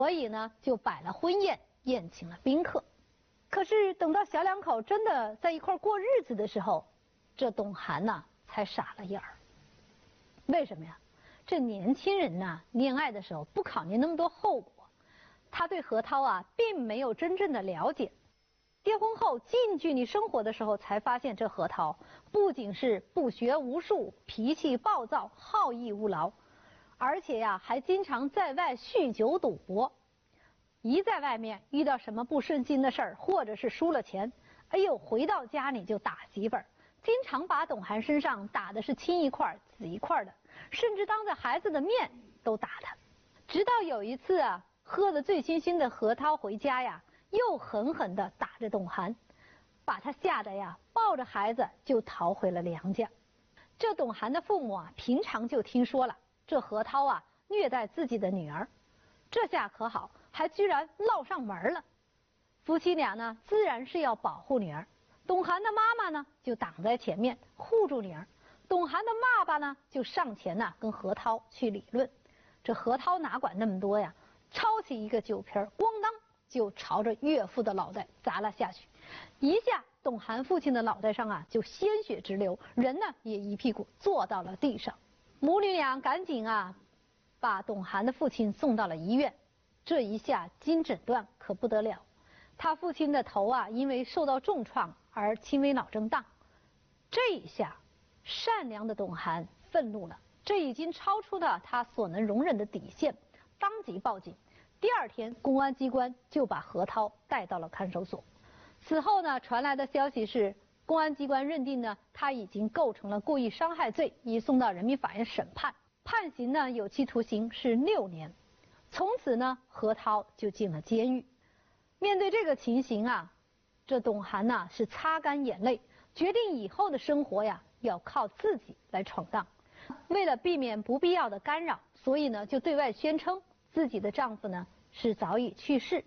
所以呢就摆了婚宴，宴请了宾客。可是等到小两口真的在一块过日子的时候，这董涵呐才傻了眼儿。为什么呀？这年轻人呐，恋爱的时候不考虑那么多后果，他对何涛啊并没有真正的了解。结婚后近距离生活的时候，才发现这何涛不仅是不学无术、脾气暴躁、好逸恶劳，而且呀还经常在外酗酒赌博。一在外面遇到什么不顺心的事儿，或者是输了钱，哎呦，回到家里就打媳妇儿，经常把董涵身上打的是青一块紫一块的，甚至当着孩子的面都打他。直到有一次啊，喝得醉醺醺的何涛回家呀，又狠狠地打着董涵，把他吓得呀抱着孩子就逃回了娘家。这董涵的父母啊，平常就听说了这何涛啊虐待自己的女儿，这下可好，还居然闹上门了。夫妻俩呢，自然是要保护女儿。董涵的妈妈呢，就挡在前面护住女儿。董涵的爸爸呢，就上前呢跟何涛去理论。这何涛哪管那么多呀，抄起一个酒瓶，咣当就朝着岳父的脑袋砸了下去。一下，董涵父亲的脑袋上啊就鲜血直流，人呢也一屁股坐到了地上。母女俩赶紧啊把董涵的父亲送到了医院。这一下经诊断可不得了，他父亲的头啊因为受到重创而轻微脑震荡。这一下，善良的董涵愤怒了，这已经超出了他所能容忍的底线，当即报警。第二天，公安机关就把何涛带到了看守所。此后呢，传来的消息是，公安机关认定呢他已经构成了故意伤害罪，移送到人民法院审判，判刑呢有期徒刑是6年。从此呢，何涛就进了监狱。面对这个情形啊，这董涵呐是擦干眼泪，决定以后的生活呀要靠自己来闯荡。为了避免不必要的干扰，所以呢就对外宣称自己的丈夫呢是早已去世。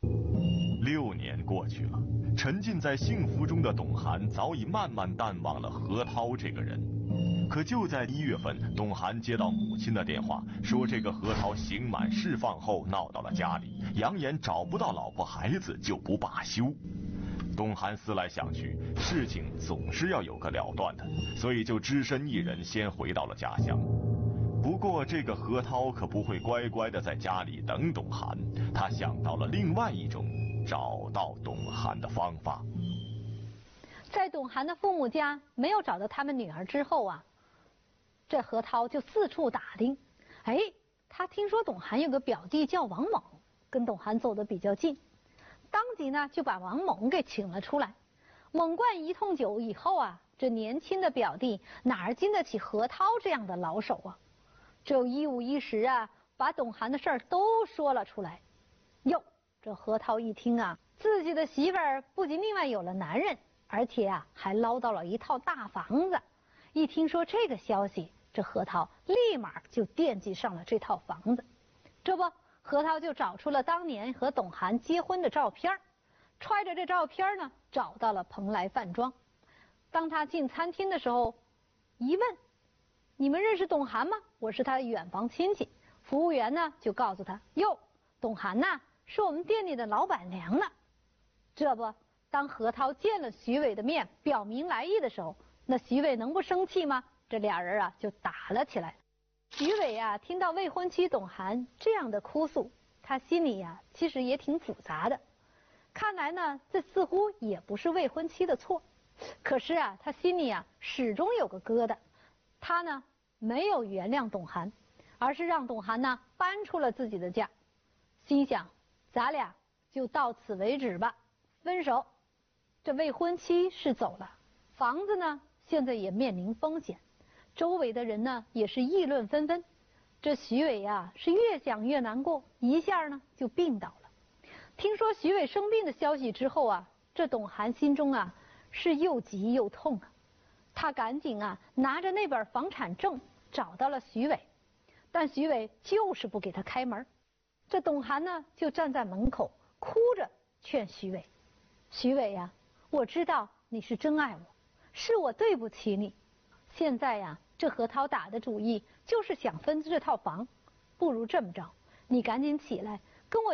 6年过去了，沉浸在幸福中的董涵早已慢慢淡忘了何涛这个人。可就在1月份，董涵接到母亲的电话，说这个何涛刑满释放后闹到了家里，扬言找不到老婆孩子就不罢休。董涵思来想去，事情总是要有个了断的，所以就只身一人先回到了家乡。不过这个何涛可不会乖乖的在家里等董涵，他想到了另外一种找到董涵的方法。 在董涵的父母家没有找到他们女儿之后啊，这何涛就四处打听。哎，他听说董涵有个表弟叫王猛，跟董涵走得比较近，当即呢就把王猛给请了出来。猛灌一通酒以后啊，这年轻的表弟哪儿经得起何涛这样的老手啊，这一五一十啊把董涵的事儿都说了出来。哟，这何涛一听啊，自己的媳妇儿不仅另外有了男人，而且啊还捞到了一套大房子。一听说这个消息，这何涛立马就惦记上了这套房子。这不，何涛就找出了当年和董涵结婚的照片，揣着这照片呢找到了蓬莱饭庄。当他进餐厅的时候，一问，你们认识董涵吗？我是他的远房亲戚。服务员呢就告诉他，哟，董涵呐是我们店里的老板娘呢。这不，当何涛见了徐伟的面，表明来意的时候，那徐伟能不生气吗？这俩人啊就打了起来。徐伟啊听到未婚妻董涵这样的哭诉，他心里呀其实也挺复杂的。看来呢，这似乎也不是未婚妻的错，可是啊，他心里啊始终有个疙瘩。他呢没有原谅董涵，而是让董涵呢搬出了自己的家，心想咱俩就到此为止吧，分手。这未婚妻是走了，房子呢现在也面临风险，周围的人呢也是议论纷纷。这徐伟啊是越想越难过，一下呢就病倒了。听说徐伟生病的消息之后啊，这董涵心中啊是又急又痛啊。他赶紧啊拿着那本房产证找到了徐伟，但徐伟就是不给他开门。这董涵呢就站在门口哭着劝徐伟，徐伟呀，我知道你是真爱我，是我对不起你。现在呀，这何涛打的主意就是想分这套房，不如这么着，你赶紧起来